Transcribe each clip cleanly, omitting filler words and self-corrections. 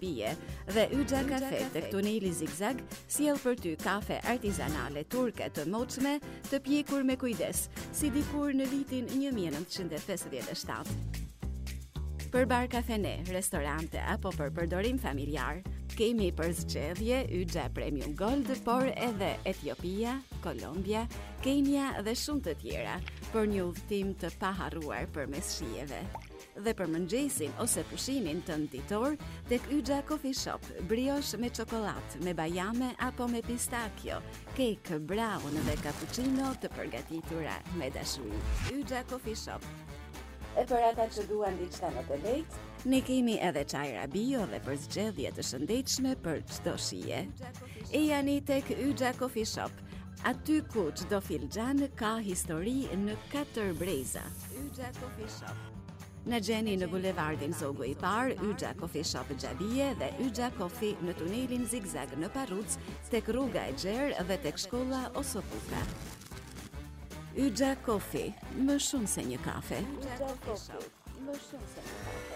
shtëpie dhe Yxha Kafe tek tuneli Zigzag sjell për ty kafe artizanale turke të moçme, të pjekur me kujdes, si dikur në vitin 1957. Për bar kafene, restorante apo për përdorim familjar, kemi për zgjedhje Yxha Premium Gold, por edhe Etiopia, Kolombia, Kenia dhe shumë të tjera, për një udhëtim të paharruar përmes shijeve. Dhe për mëngjesin ose pushimin tënd ditor, tek Yxha Coffee Shop, brioche me çokollatë, me bajame apo me pistakjo, kek, brown dhe cappuccino të përgatitura me dashuri. Yxha Coffee Shop. E për ata që duan diçka më të lehtë, ne kemi edhe çajra bio dhe për zgjedhje të shëndetshme për çdo shije. E jani tek Yxha Coffee Shop, aty ku çdo filxhan ka histori në 4 breza. Yxha Coffee Shop. Në gjeni në bulevardin Zogu i Parë, Yxha Coffee Shop Xhabie dhe Yxha Coffee në tunelin Zigzag në Parruc, tek rruga e Gjerë dhe tek shkolla Osopuka. Yxha Coffee, më shumë se një kafe. Yxha Coffee, më shumë se një kafe.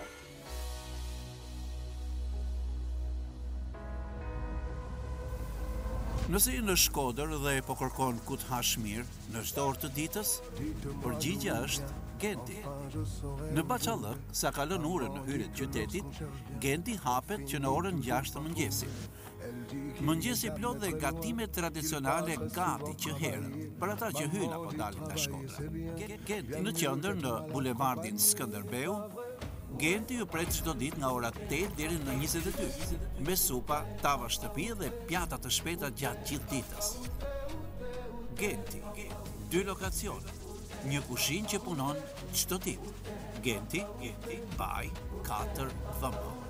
Nëse je në Shkodër dhe po kërkon ku të hash mirë në çdo orë të ditës, përgjigjja është Genti. Në Bachallëk, sa kalon orën në hyrje të qytetit, Genti hapet që në orën 6 të mëngjesit. Mëngjesi plot dhe gatime tradicionale gati që herën, për ata që hyjnë apo dalin nga Shkodra. Genti në qendër në bulevardin Skënderbeu, Genti ju pret çdo ditë nga ora 8 deri në 22, me supa, tava shtëpi dhe pjata të shpejta gjatë gjithë ditës. Genti, 2 lokacione, një kushinë që punon çdo ditë. Genti, Baj 4 VM.